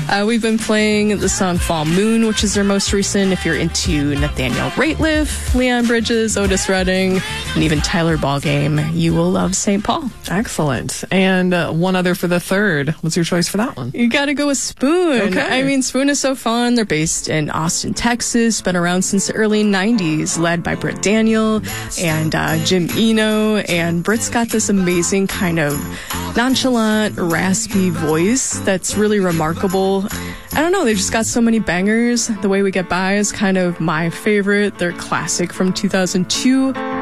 We've been playing the song Fall Moon, which is their most recent. If you're into Nathaniel Rateliff, Leon Bridges, Otis Redding, and even Tyler Ballgame, you will love St. Paul. Excellent. And one other for the third. What's your choice for that one? You got to go with Spoon. Okay. I mean, Spoon is so fun. They're based in Austin, Texas. Been around since the early 90s, led by Britt Daniel and Jim Eno. And Britt's got this amazing kind of nonchalant, raspy voice that's really remarkable. I don't know, they've just got so many bangers. The Way We Get By is kind of my favorite. They're classic from 2002.